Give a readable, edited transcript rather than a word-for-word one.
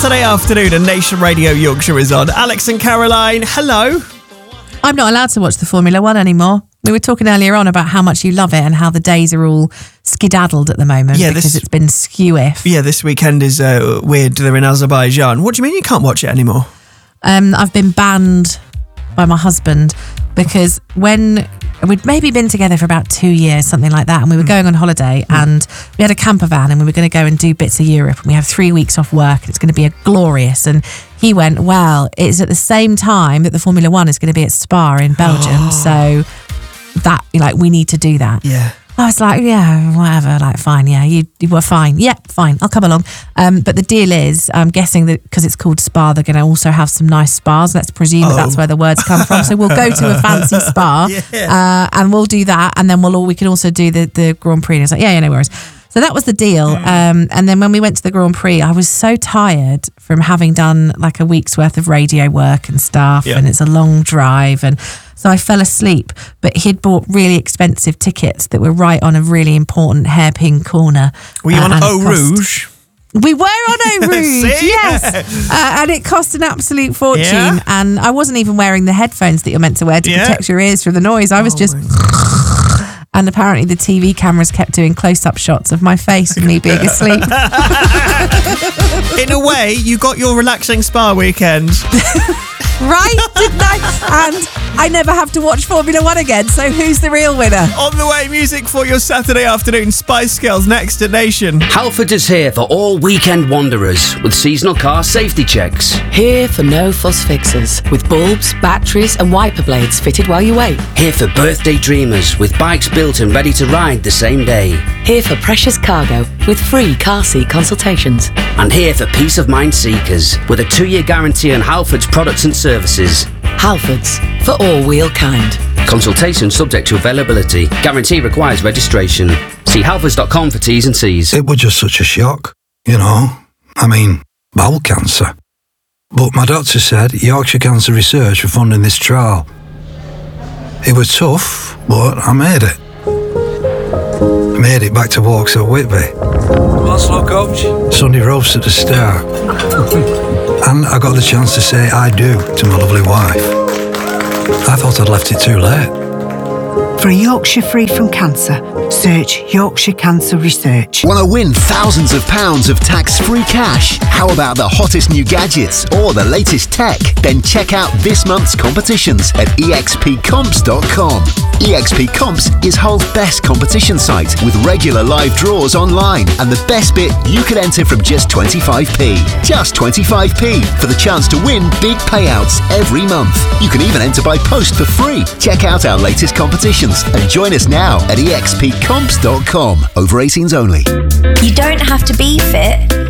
Saturday afternoon and Nation Radio Yorkshire is on. Alex and Caroline, hello. I'm not allowed to watch the Formula One anymore. We were talking earlier on about how much you love it and how the days are all skedaddled at the moment because it's been skew-if. Yeah, this weekend is weird. They're in Azerbaijan. What do you mean you can't watch it anymore? I've been banned by my husband because when we'd maybe been together for about 2 years, something like that, and we were going on holiday and we had a camper van and we were going to go and do bits of Europe and we have 3 weeks off work and it's going to be glorious. And he went, well, it's at the same time that the Formula One is going to be at Spa in Belgium, so that, we need to do that. Yeah. I was like, yeah, whatever, fine, yeah, you were fine. Yeah, fine, I'll come along. But the deal is, I'm guessing that because it's called Spa, they're going to also have some nice spas. Let's presume that's where the words come from. So we'll go to a fancy spa and we'll do that. And then we can also do the Grand Prix. And I was like, yeah, no worries. So that was the deal. And then when we went to the Grand Prix, I was so tired from having done a week's worth of radio work and stuff. And it's a long drive. And so I fell asleep, but he'd bought really expensive tickets that were right on a really important hairpin corner. Were you on Eau Rouge? We were on Eau Rouge, yes. And it cost an absolute fortune. Yeah. And I wasn't even wearing the headphones that you're meant to wear to protect your ears from the noise. I was just... And apparently the TV cameras kept doing close-up shots of my face and me being asleep. In a way, you got your relaxing spa weekend. Right, didn't I? And I never have to watch Formula One again, so who's the real winner? On the way, music for your Saturday afternoon. Spice Girls next at Nation. Halford is here for all weekend wanderers with seasonal car safety checks. Here for no-fuss fixes with bulbs, batteries and wiper blades fitted while you wait. Here for birthday dreamers with bikes built and ready to ride the same day. Here for precious cargo with free car seat consultations. And here for peace of mind seekers with a 2-year guarantee on Halford's products and services. Halfords, for all wheel kind. Consultation subject to availability. Guarantee requires registration. See halfords.com for T's and C's. It was just such a shock, bowel cancer. But my doctor said Yorkshire Cancer Research were funding this trial. It was tough, but I made it. I made it back to Vauxhall Whitby. What's up, coach? Sunday roast at the Star. And I got the chance to say I do to my lovely wife. I thought I'd left it too late. For a Yorkshire free from cancer, search Yorkshire Cancer Research. Want to win thousands of pounds of tax-free cash? How about the hottest new gadgets or the latest tech? Then check out this month's competitions at expcomps.com. EXP Comps is Hull's best competition site with regular live draws online, and the best bit, you can enter from just 25p. Just 25p for the chance to win big payouts every month. You can even enter by post for free. Check out our latest competitions and join us now at expcomps.com. Over 18s only. You don't have to be fit